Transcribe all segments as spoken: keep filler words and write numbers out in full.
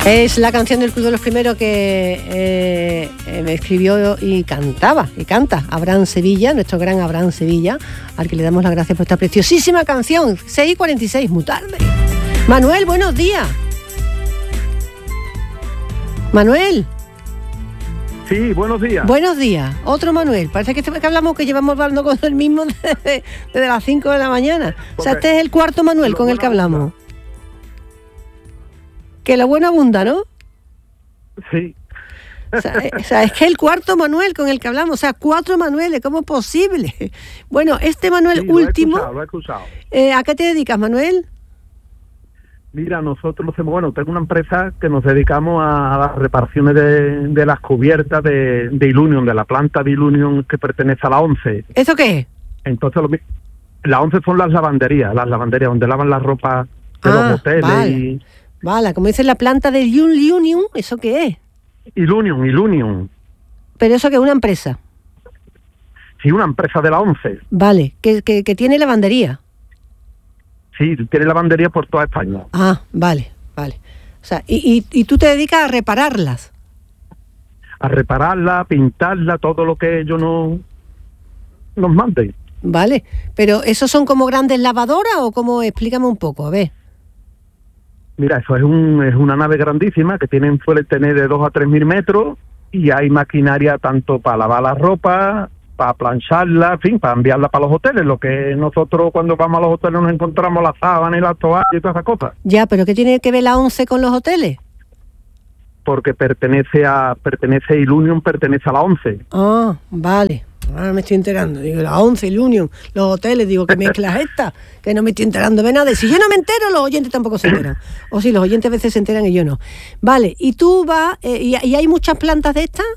Es la canción del Club de los Primeros que eh, eh, me escribió y cantaba, y canta Abraham Sevilla, nuestro gran Abraham Sevilla, al que le damos las gracias por esta preciosísima canción. seis y cuarenta y seis, muy tarde. Manuel, buenos días. Manuel. Sí, buenos días. Buenos días. Otro Manuel. Parece que, este, que hablamos que llevamos hablando con el mismo desde, desde las cinco de la mañana. O sea, este es el cuarto Manuel con el que hablamos. Que lo bueno abunda, ¿no? Sí. O sea, o sea, es que el cuarto Manuel con el que hablamos, o sea, cuatro Manueles, ¿cómo es posible? Bueno, este Manuel sí, último... Lo he escuchado, lo he escuchado. Eh, ¿A qué te dedicas, Manuel? Mira, nosotros hacemos, bueno, tengo una empresa que nos dedicamos a las reparaciones de, de las cubiertas de, de Ilunion, de la planta de Ilunion que pertenece a la ONCE. ¿Eso qué es? Entonces, lo, la ONCE son las lavanderías, las lavanderías donde lavan la ropa de ah, los hoteles vale. y... Vale, como dice la planta del Ilunion, ¿eso qué es? Ilunion, Ilunion. ¿Pero eso qué es una empresa? Sí, una empresa de la ONCE. Vale, que, que, que tiene lavandería. Sí, tiene lavandería por toda España. Ah, vale, vale. O sea, y, y, y tú te dedicas a repararlas. A repararla, pintarla, todo lo que ellos no, nos manden. Vale, pero ¿esos son como grandes lavadoras o cómo? Explícame un poco, a ver. Mira, eso es un es una nave grandísima que tienen suele tener de dos a tres mil metros y hay maquinaria tanto para lavar la ropa, para plancharla, en fin, para enviarla para los hoteles. Lo que nosotros cuando vamos a los hoteles nos encontramos las sábanas y las toallas y todas esas cosas. Ya, pero ¿qué tiene que ver la ONCE con los hoteles? Porque pertenece a pertenece a Ilunion, pertenece a la ONCE. Ah, vale. Ahora me estoy enterando. Digo, la ONCE, Ilunion, los hoteles, digo, ¿qué mezclas esta? Que no me estoy enterando de nada. Y si yo no me entero, los oyentes tampoco se enteran. O sí, los oyentes a veces se enteran y yo no. Vale, y tú vas, eh, y, y hay muchas plantas de estas.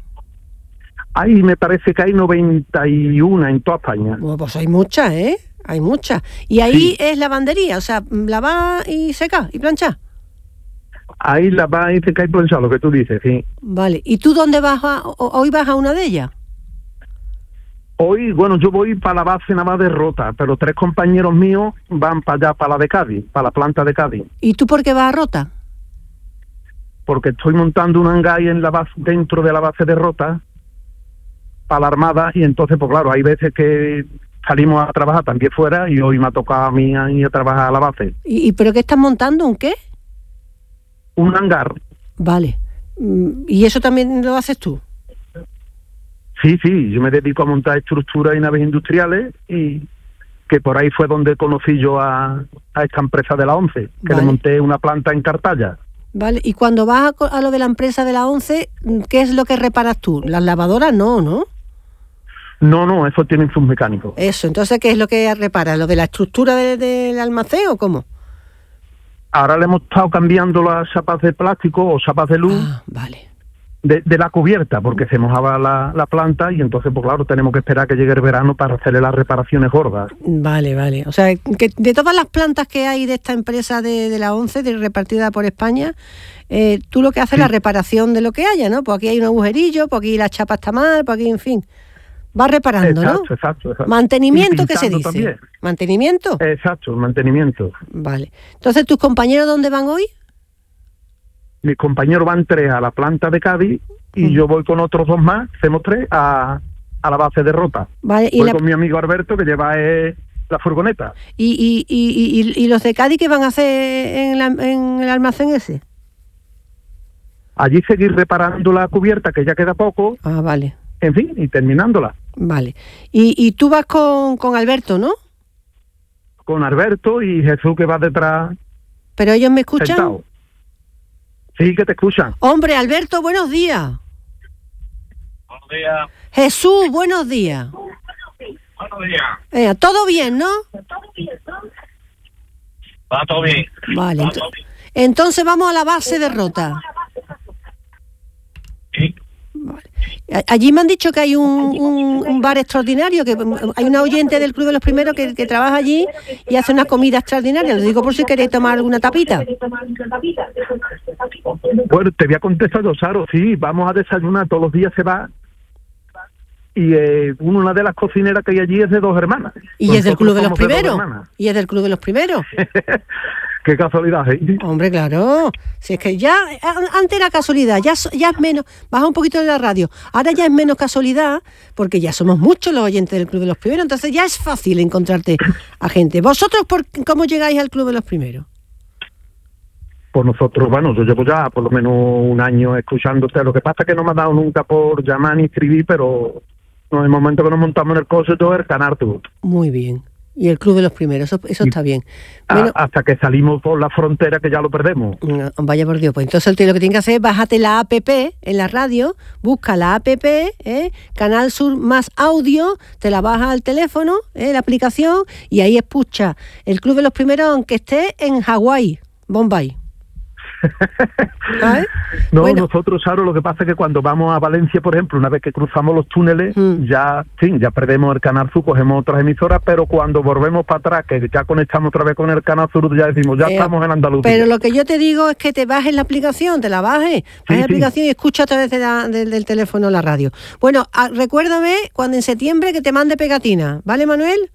Ahí me parece que hay noventa y uno en toda España. Bueno, pues hay muchas, ¿eh? Hay muchas. Y ahí sí. Es lavandería, o sea, lavar y secar y planchar. Ahí lavar y secar y planchar, lo que tú dices, sí. Vale, ¿y tú dónde vas? A, ¿Hoy vas a una de ellas? Hoy, bueno, yo voy para la base nada más de Rota, pero tres compañeros míos van para allá, para la de Cádiz, para la planta de Cádiz. ¿Y tú por qué vas a Rota? Porque estoy montando un hangar en la base, dentro de la base de Rota, para la Armada, y entonces, pues claro, hay veces que salimos a trabajar también fuera, y hoy me ha tocado a mí ir a trabajar a la base. ¿Y, y pero qué estás montando? ¿Un qué? Un hangar. Vale. ¿Y eso también lo haces tú? Sí, sí, yo me dedico a montar estructuras y naves industriales y que por ahí fue donde conocí yo a, a esta empresa de la ONCE, que vale. Le monté una planta en Cartaya. Vale, y cuando vas a, a lo de la empresa de la ONCE, ¿qué es lo que reparas tú? ¿Las lavadoras? No, ¿no? No, no, eso tienen sus mecánicos. Eso, entonces, ¿qué es lo que reparas? ¿Lo de la estructura de, de, del almacén o cómo? Ahora le hemos estado cambiando las chapas de plástico o chapas de luz. Ah, vale. De, de la cubierta, porque se mojaba la, la planta y entonces, pues claro, tenemos que esperar que llegue el verano para hacerle las reparaciones gordas. Vale, vale. O sea, que de todas las plantas que hay de esta empresa de, de la ONCE, de repartida por España, eh, tú lo que haces es sí. La reparación de lo que haya, ¿no? Pues aquí hay un agujerillo, pues aquí la chapa está mal, pues aquí, en fin. Vas reparando, exacto, ¿no? Exacto, exacto. Mantenimiento, ¿qué se dice? También. ¿Mantenimiento? Exacto, mantenimiento. Vale. Entonces, ¿tus compañeros dónde van hoy? Mis compañeros van tres a la planta de Cádiz y mm. yo voy con otros dos más, hacemos tres, a, a la base de Rota. Vale, y voy la... con mi amigo Alberto, que lleva eh, la furgoneta. ¿Y, y, y, y, y los de Cádiz qué van a hacer en, la, en el almacén ese? Allí seguir reparando la cubierta, que ya queda poco. Ah, vale. En fin, y terminándola. Vale. Y, y tú vas con, con Alberto, ¿no? Con Alberto y Jesús, que va detrás. ¿Pero ellos me escuchan? Sentado. Sí, que te escuchan. Hombre, Alberto, buenos días. Buenos días. Jesús, buenos días. Buenos días. Eh, todo bien, ¿no? Va todo bien. Vale. Va Ent- todo bien. Entonces vamos a la base de Rota. Sí. Vale. Allí me han dicho que hay un, un, un bar extraordinario, que hay una oyente del Club de los Primeros que, que trabaja allí y hace una comida extraordinaria. Lo digo por si queréis tomar alguna tapita. Bueno, te voy a contestar yo, Saro. Sí, vamos a desayunar, todos los días se va. Y eh, una de las cocineras que hay allí es de dos hermanas. ¿Y es del Club de los Primeros? ¿Y es del Club de los Primeros? Qué casualidad, ¿eh? Hombre, claro. Si es que ya, antes era casualidad, ya, ya es menos, baja un poquito de la radio, ahora ya es menos casualidad, porque ya somos muchos los oyentes del Club de los Primeros, entonces ya es fácil encontrarte a gente. ¿Vosotros por, cómo llegáis al Club de los Primeros? Pues nosotros, bueno, yo llevo ya por lo menos un año escuchándote, lo que pasa es que no me ha dado nunca por llamar ni escribir, pero en el momento que nos montamos en el coche todo el canal tú. Muy bien. Y el Club de los Primeros, eso, eso está bien. Bueno, a, hasta que salimos por la frontera que ya lo perdemos. No, vaya por Dios, pues entonces lo que tienes que hacer es bájate la app en la radio, busca la app, ¿eh? Canal Sur más audio, te la bajas al teléfono, ¿eh? La aplicación, y ahí escucha el Club de los Primeros aunque esté en Hawái, Bombay. ¿Sabes? No, bueno. Nosotros, Saro, lo que pasa es que cuando vamos a Valencia, por ejemplo, una vez que cruzamos los túneles, mm. ya sí, ya perdemos el Canal Sur, cogemos otras emisoras, pero cuando volvemos para atrás, que ya conectamos otra vez con el Canal Sur, ya decimos, ya eh, estamos en Andalucía. Pero lo que yo te digo es que te bajes la aplicación, te la bajes, bajes sí, la aplicación sí. y escucha a través de la, de, del teléfono la radio. Bueno, a, recuérdame cuando en septiembre que te mande pegatina, ¿vale, Manuel?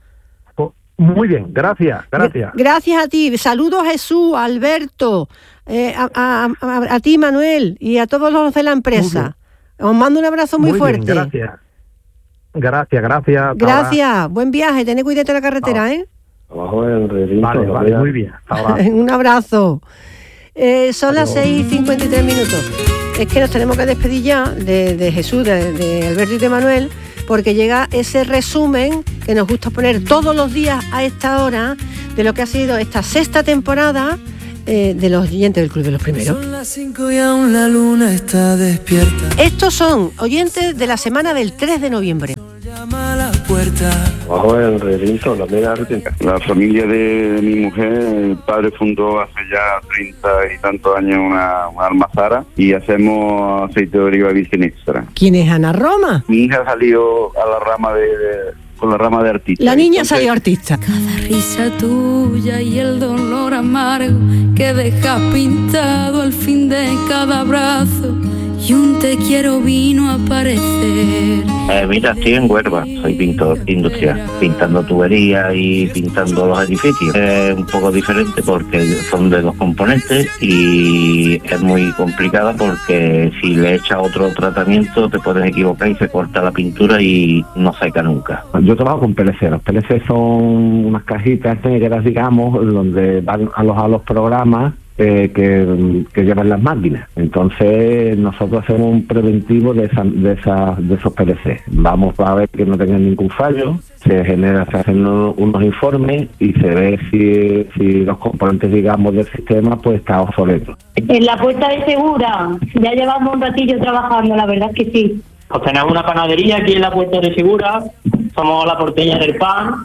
Muy bien, gracias, gracias. Gracias a ti. Saludos a Jesús, a Alberto, eh, a, a, a, a ti, Manuel, y a todos los de la empresa. Os mando un abrazo muy, muy fuerte. Bien, gracias. Gracias, gracias. Gracias. Ahora. Buen viaje. Tened cuidado de la carretera, ahora. ¿eh? Abajo el recinto, vale, vale, muy bien. Un abrazo. Eh, son Adiós. Las seis y cincuenta y tres minutos. Es que nos tenemos que despedir ya de, de Jesús, de, de Alberto y de Manuel, porque llega ese resumen que nos gusta poner todos los días a esta hora de lo que ha sido esta sexta temporada eh, de los oyentes del Club de los Primeros. Son las cinco y aún la luna está despierta. Estos son oyentes de la semana del tres de noviembre. Llama a la puerta. Bajo el recinto, la mega La familia de mi mujer, el padre fundó hace ya treinta y tantos años una, una almazara y hacemos aceite de oliva virgen extra. ¿Quién es Ana Roma? Mi hija salió a la rama de, de con la rama de artista. La niña Entonces, salió artista. Cada risa tuya y el dolor amargo que dejas pintado al fin de cada abrazo. Y un te quiero vino a aparecer. Eh, mira, estoy en Huelva, soy pintor industrial, pintando tuberías y pintando los edificios. Es un poco diferente porque son de dos componentes y es muy complicada porque si le echas otro tratamiento te puedes equivocar y se corta la pintura y no seca nunca. Yo trabajo con P L C. Los P L C son unas cajitas negras, digamos, donde van alojados los programas Eh, que, que llevan las máquinas. Entonces nosotros hacemos un preventivo de, esa, de, esa, de esos P L C. Vamos a ver que no tengan ningún fallo, se genera, se hacen unos, unos informes y se ve si, si los componentes, digamos, del sistema pues está obsoleto. En la puerta de Segura ya llevamos un ratillo trabajando, la verdad es que sí. Pues tenemos una panadería aquí en la puerta de Segura, somos la porteña del pan.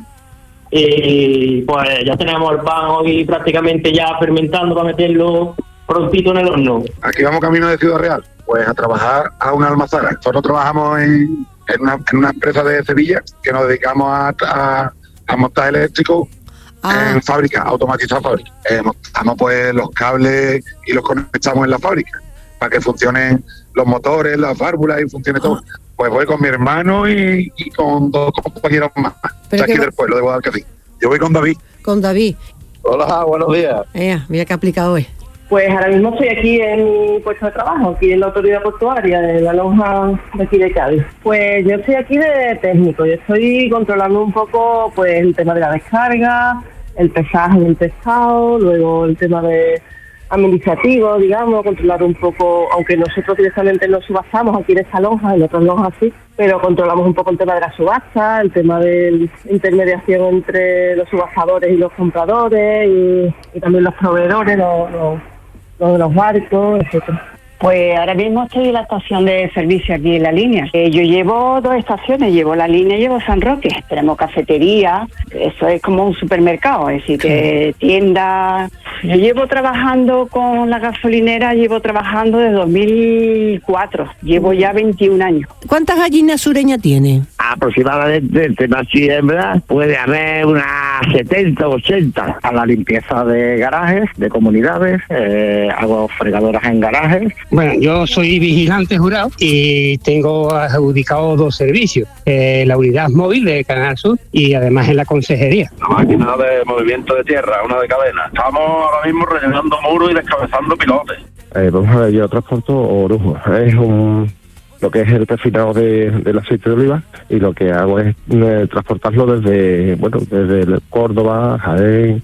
Y pues ya tenemos el pan hoy prácticamente ya fermentando para meterlo prontito en el horno. Aquí vamos camino de Ciudad Real, pues a trabajar a una almazara. Nosotros trabajamos en, en, una, en una empresa de Sevilla que nos dedicamos a, a, a montar eléctricos ah. en fábrica, automatizar fábrica. Eh, montamos pues los cables y los conectamos en la fábrica para que funcionen los motores, las válvulas y funcione todo. Ah. Pues voy con mi hermano y, y con dos compañeros más. De aquí del pueblo de Guadalquivir. Yo voy con David. Con David. Hola, buenos días. Eh, mira qué aplicado es. Pues ahora mismo estoy aquí en mi puesto de trabajo, aquí en la autoridad portuaria de la lonja de aquí de Cádiz. Pues yo estoy aquí de técnico, yo estoy controlando un poco pues el tema de la descarga, el pesaje del pescado, luego el tema de administrativo, digamos, controlar un poco, aunque nosotros directamente no subastamos aquí en esta lonja, en otras lonjas sí, pero controlamos un poco el tema de la subasta, el tema de intermediación entre los subastadores y los compradores y, y también los proveedores, los, los, los de los barcos, etcétera. Pues ahora mismo estoy en la estación de servicio aquí en la línea. Eh, yo llevo dos estaciones, llevo la línea y llevo San Roque. Tenemos cafetería, eso es como un supermercado, es decir, que tiendas. Yo llevo trabajando con la gasolinera, llevo trabajando desde dos mil cuatro, llevo ya veintiún años. ¿Cuántas gallinas sureñas tiene? Aproximadamente entre macho y hembra puede haber unas setenta, ochenta. A la limpieza de garajes, de comunidades, eh, hago fregadoras en garajes, Bueno, yo soy vigilante jurado y tengo adjudicado dos servicios, eh, la unidad móvil de Canal Sur y además en la consejería. La máquina de movimiento de tierra, una de cadena. Estamos ahora mismo rellenando muros y descabezando pilotes. Eh, vamos a ver, yo transporto orujo. Es un, lo que es el refinado de, del aceite de oliva y lo que hago es eh, transportarlo desde, bueno, desde Córdoba, Jaén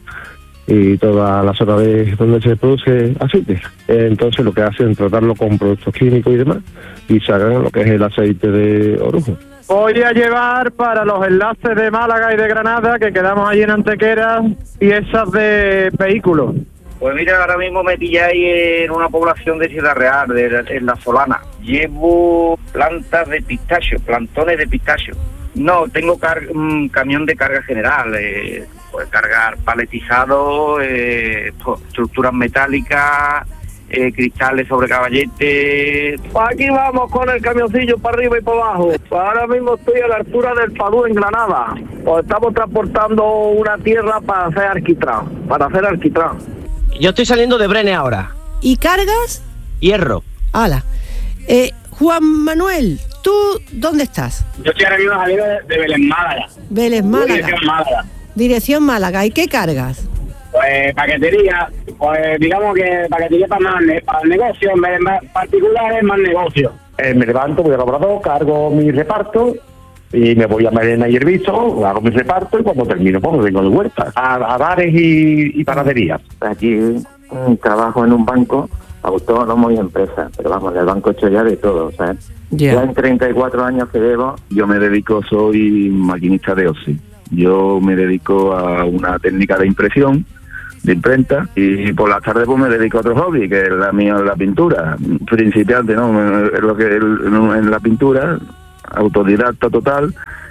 y toda la zona de donde se produce aceite. Eh, entonces lo que hacen es tratarlo con productos químicos y demás y sacan lo que es el aceite de orujo. Voy a llevar para los enlaces de Málaga y de Granada, que quedamos allí en Antequera, piezas de vehículos. Pues mira, ahora mismo me pilláis en una población de Ciudad Real, de, de, en La Solana. Llevo plantas de pistacho, plantones de pistacho. No, tengo car- un camión de carga general, eh, puede cargar paletizado, eh, estructuras metálicas, eh, cristales sobre caballete. Aquí vamos con el camioncillo para arriba y para abajo. Ahora mismo estoy a la altura del Padú en Granada. Pues estamos transportando una tierra para hacer alquitrán, para hacer alquitrán. Yo estoy saliendo de Brene ahora. ¿Y cargas? Hierro. Hala. Eh, Juan Manuel, ¿tú dónde estás? Yo estoy ahora mismo saliendo de, de Vélez Málaga. Vélez Málaga. Dirección Málaga. Dirección Málaga. ¿Y qué cargas? Pues paquetería, pues digamos que paquetería para más ne- para negocio, en vez de más particulares, más negocio. Eh, me levanto, voy al obrador, cargo mi reparto y me voy a Merena y Herbizo, hago mi reparto y cuando termino, pues vengo de vuelta a, a bares y, y panaderías. Aquí mm, trabajo en un banco, autónomo y empresa, pero vamos, en el banco he hecho ya de todo, ¿sabes? Yeah. Ya en treinta y cuatro años que llevo. Yo me dedico, soy maquinista de O S I. Yo me dedico a una técnica de impresión, de imprenta, y por las tardes pues me dedico a otro hobby, que es la mía, la pintura. Principiante, ¿no? Es lo que en la pintura, autodidacta total,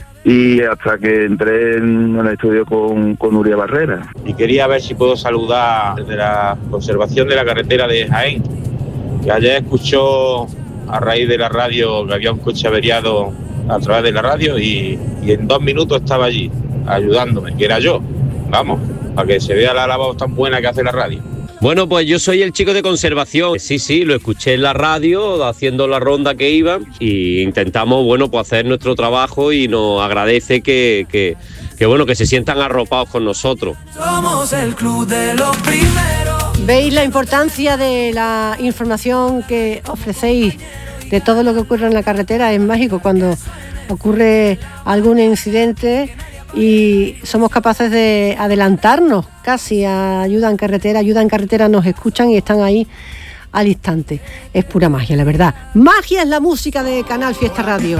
y hasta que entré en el estudio con, con Nuria Barrera. Y quería ver si puedo saludar desde la conservación de la carretera de Jaén, que ayer escuchó a raíz de la radio que había un coche averiado a través de la radio y, y en dos minutos estaba allí ayudándome, que era yo, vamos, para que se vea la labor tan buena que hace la radio. Bueno, pues yo soy el chico de conservación. Sí, sí, lo escuché en la radio haciendo la ronda que iba y intentamos, bueno, pues hacer nuestro trabajo y nos agradece que, que, que bueno, que se sientan arropados con nosotros. Somos el club de los primeros. ¿Veis la importancia de la información que ofrecéis de todo lo que ocurre en la carretera? Es mágico cuando ocurre algún incidente y somos capaces de adelantarnos casi a Ayuda en Carretera. Ayuda en Carretera nos escuchan y están ahí al instante. Es pura magia, la verdad. Magia es la música de Canal Fiesta Radio.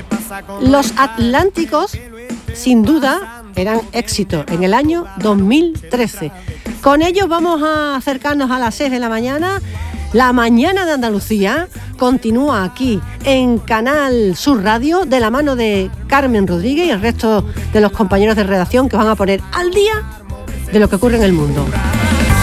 Los Atlánticos, sin duda, eran éxito en el año dos mil trece. Con ellos vamos a acercarnos a las seis de la mañana. La mañana de Andalucía continúa aquí en Canal Sur Radio de la mano de Carmen Rodríguez y el resto de los compañeros de redacción que van a poner al día de lo que ocurre en el mundo.